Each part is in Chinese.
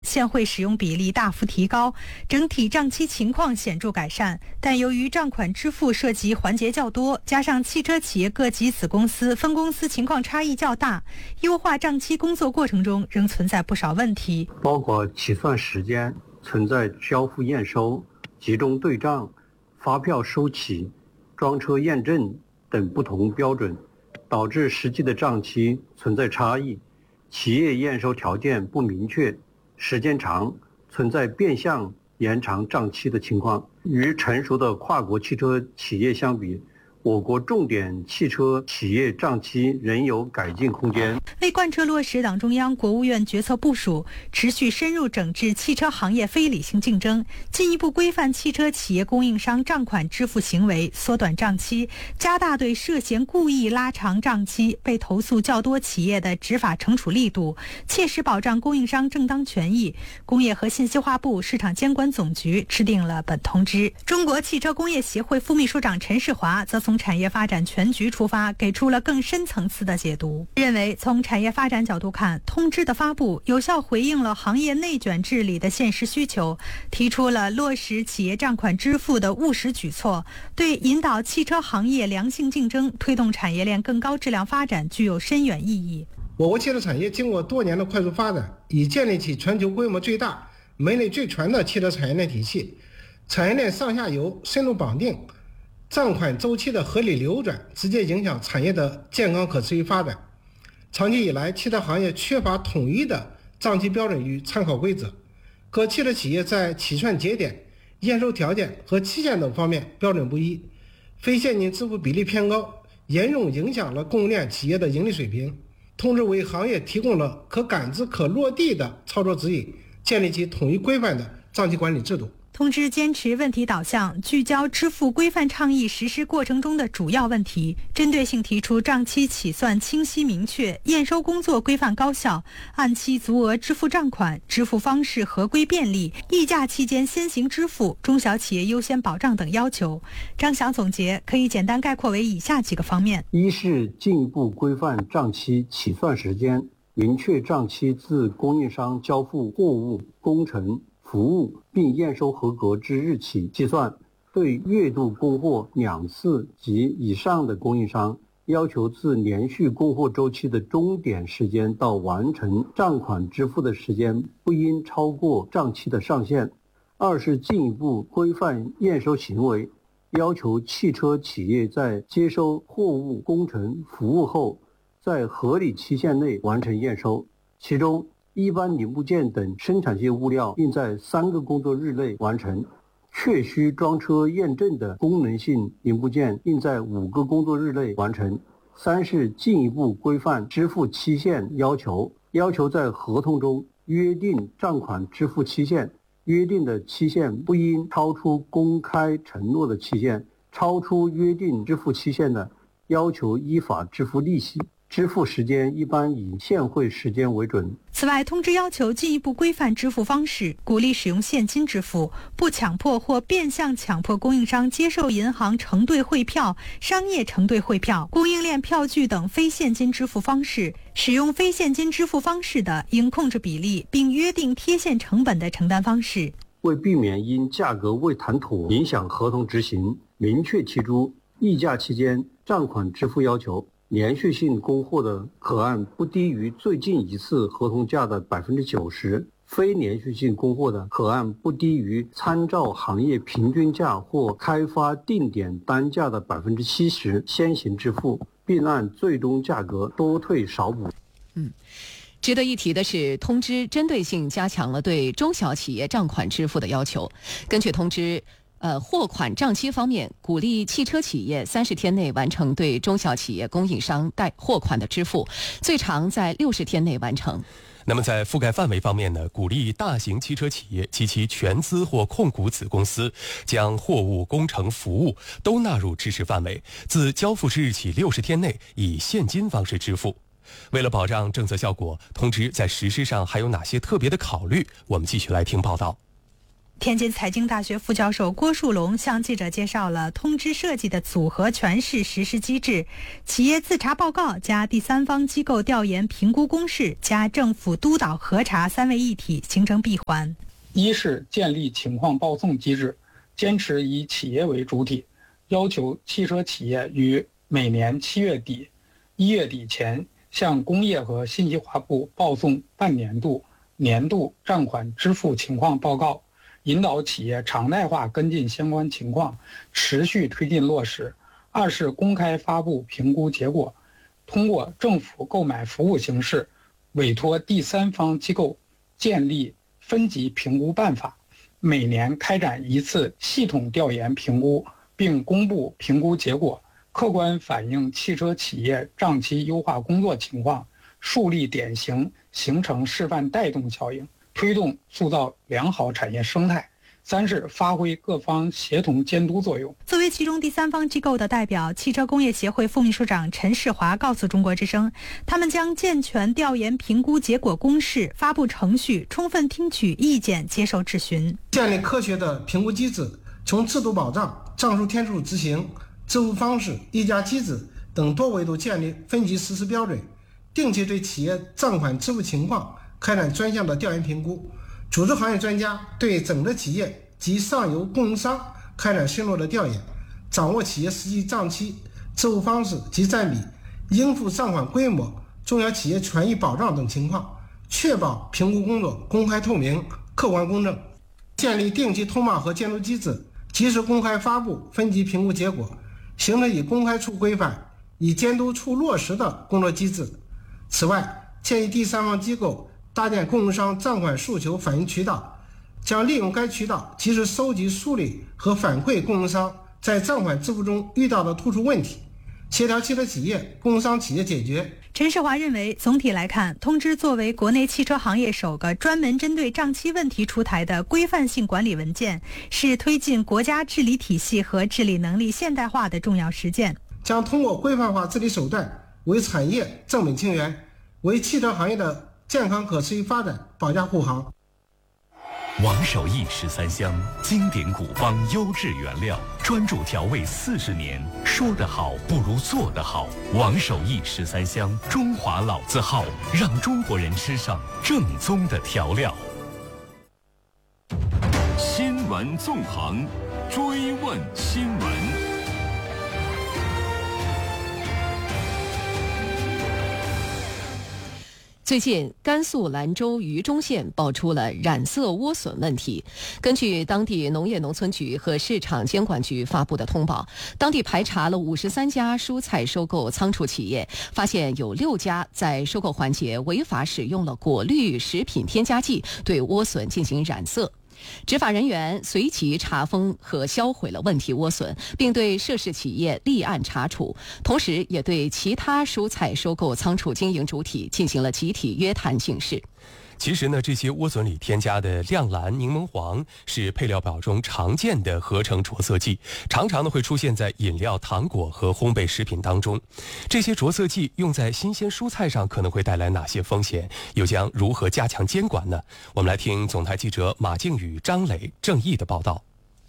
现汇使用比例大幅提高，整体账期情况显著改善。但由于账款支付涉及环节较多，加上汽车企业各级子公司、分公司情况差异较大，优化账期工作过程中仍存在不少问题， 包括起算时间、存在交付验收、集中对账、发票收起、装车验证等不同标准，导致实际的账期存在差异，企业验收条件不明确，时间长，存在变相延长账期的情况。与成熟的跨国汽车企业相比，我国重点汽车企业账期仍有改进空间。 为贯彻落实党中央、国务院决策部署，持续深入整治汽车行业非理性竞争，进一步规范汽车企业供应商账款支付行为，缩短账期，加大对涉嫌故意拉长账期、被投诉较多企业的执法惩处力度，切实保障供应商正当权益。工业和信息化部市场监管总局制定了本通知。中国汽车工业协会副秘书长陈世华则从产业发展全局出发，给出了更深层次的解读，认为从产业发展角度看，通知的发布有效回应了行业内卷治理的现实需求，提出了落实企业账款支付的务实举措，对引导汽车行业良性竞争、推动产业链更高质量发展具有深远意义。 我国汽车产业经过多年的快速发展，已建立起全球规模最大、门类最全的汽车产业链体系，产业链上下游深入绑定，账款周期的合理流转直接影响产业的健康可持续发展。长期以来，汽车行业缺乏统一的账期标准与参考规则，各汽车企业在起算节点、验收条件和期限等方面标准不一，非现金支付比例偏高，严重影响了供应链企业的盈利水平。通知为行业提供了可感知、可落地的操作指引，建立起统一规范的账期管理制度。 通知坚持问题导向，聚焦支付规范倡议实施过程中的主要问题，针对性提出账期起算清晰明确、验收工作规范高效、按期足额支付账款、支付方式合规便利、议价期间先行支付、中小企业优先保障等要求。张翔总结可以简单概括为以下几个方面： 一是进一步规范账期起算时间，明确账期自供应商交付货物、工程、服务并验收合格之日起计算，对月度供货2次及以上的供应商，要求自连续供货周期的终点时间到完成账款支付的时间不应超过账期的上限。二是进一步规范验收行为，要求汽车企业在接收货物、工程、服务后，在合理期限内完成验收，其中一般零部件等生产性物料应在3个工作日内完成，确需装车验证的功能性零部件应在5个工作日内完成。三是进一步规范支付期限要求，要求在合同中约定账款支付期限，约定的期限不应超出公开承诺的期限，超出约定支付期限的，要求依法支付利息。支付时间一般以现汇时间为准。 此外，通知要求进一步规范支付方式，鼓励使用现金支付，不强迫或变相强迫供应商接受银行承兑汇票、商业承兑汇票、供应链票据等非现金支付方式。使用非现金支付方式的，应控制比例，并约定贴现成本的承担方式。 为避免因价格未谈妥影响合同执行，明确提出议价期间账款支付要求。连续性供货的可按不低于最近一次合同价的90%，非连续性供货的可按不低于参照行业平均价或开发定点单价的70%先行支付，并按最终价格多退少补。 值得一提的是，通知针对性加强了对中小企业账款支付的要求。根据通知，货款账期方面，鼓励汽车企业30天内完成对中小企业供应商贷货款的支付，最长在60天内完成。 那么在覆盖范围方面呢，鼓励大型汽车企业及其全资或控股子公司将货物、工程、服务都纳入支持范围，自交付之日起60天内以现金方式支付。为了保障政策效果，通知在实施上还有哪些特别的考虑？我们继续来听报道。 天津财经大学副教授郭树龙向记者介绍了通知设计的组合拳式实施机制，企业自查报告加第三方机构调研评估公示加政府督导核查三位一体形成闭环。 一是建立情况报送机制，坚持以企业为主体，要求汽车企业于每年7月底、1月底前向工业和信息化部报送半年度、年度账款支付情况报告，引导企业常态化跟进相关情况，持续推进落实。二是公开发布评估结果，通过政府购买服务形式，委托第三方机构建立分级评估办法，每年开展一次系统调研评估，并公布评估结果，客观反映汽车企业账期优化工作情况，树立典型，形成示范带动效应，推动塑造良好产业生态。三是发挥各方协同监督作用。 作为其中第三方机构的代表，汽车工业协会副秘书长陈世华告诉中国之声，他们将健全调研评估结果公示、发布程序，充分听取意见，接受质询， 建立科学的评估机制，从制度保障、账数天数执行、支付方式、议价机制等多维度建立分级实施标准，定期对企业账款支付情况开展专项的调研评估，组织行业专家对整个企业及上游供应商开展深入的调研，掌握企业实际账期、支付方式及占比、应付账款规模、重要企业权益保障等情况，确保评估工作公开透明、客观公正。建立定期通报和监督机制，及时公开发布分级评估结果，形成以公开处规范、以监督处落实的工作机制。此外，建议第三方机构搭建供应商账款诉求反映渠道，将利用该渠道及时收集、梳理和反馈供应商在账款支付中遇到的突出问题，协调汽车企业、供应商企业解决。 陈世华认为，总体来看，通知作为国内汽车行业首个专门针对账期问题出台的规范性管理文件，是推进国家治理体系和治理能力现代化的重要实践， 将通过规范化治理手段，为产业正本清源，为汽车行业的健康可持续发展保驾护航。 王守义13香，经典古方优质原料，专注调味40年，说得好不如做得好。王守义13香，中华老字号，让中国人吃上正宗的调料。 新闻纵横，追问新闻。 最近，甘肃兰州榆中县爆出了染色莴笋问题。根据当地农业农村局和市场监管局发布的通报，当地排查了53家蔬菜收购仓储企业，发现有6家在收购环节违法使用了果绿食品添加剂对莴笋进行染色。执法人员随即查封和销毁了问题莴笋，并对涉事企业立案查处，同时也对其他蔬菜收购仓储经营主体进行了集体约谈形式。 其实呢，这些莴笋里添加的亮蓝、柠檬黄是配料表中常见的合成着色剂，常常呢会出现在饮料、糖果和烘焙食品当中。这些着色剂用在新鲜蔬菜上可能会带来哪些风险？又将如何加强监管呢？我们来听总台记者马靖宇、张磊、郑毅的报道。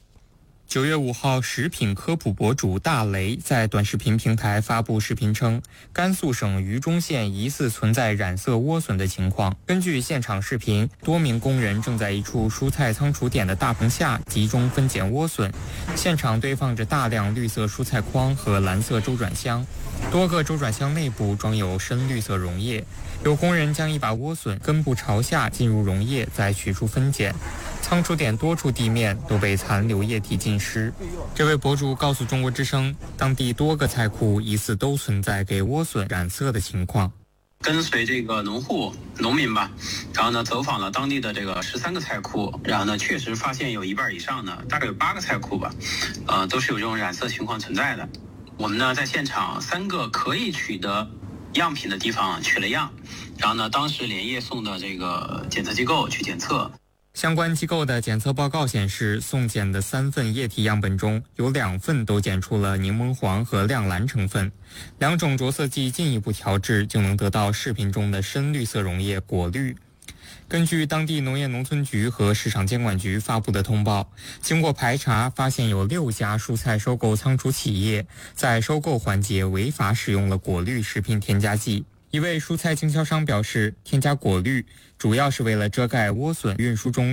9月5号，食品科普博主大雷在短视频平台发布视频称，甘肃省榆中县疑似存在染色莴笋的情况。根据现场视频，多名工人正在一处蔬菜仓储点的大棚下集中分拣莴笋，现场堆放着大量绿色蔬菜筐和蓝色周转箱，多个周转箱内部装有深绿色溶液。有工人将一把莴笋根部朝下进入溶液，再取出分拣。仓储点多处地面都被残留液体浸湿。这位博主告诉中国之声，当地多个菜库疑似都存在给莴笋染色的情况。 跟随这个农民吧，然后呢走访了当地的这个13个菜库，然后呢确实发现有一半以上呢，大概有8个菜库吧，都是有这种染色情况存在的。我们呢在现场3个可以取得样品的地方取了样，然后呢当时连夜送的这个检测机构去检测。 相关机构的检测报告显示，送检的3份液体样本中有2份都检出了柠檬黄和亮蓝成分，2种着色剂进一步调制就能得到视频中的深绿色溶液果绿。 根据当地农业农村局和市场监管局发布的通报，经过排查，发现有6家蔬菜收购仓储企业在收购环节违法使用了果绿食品添加剂。一位蔬菜经销商表示，添加果绿主要是为了遮盖莴笋运输中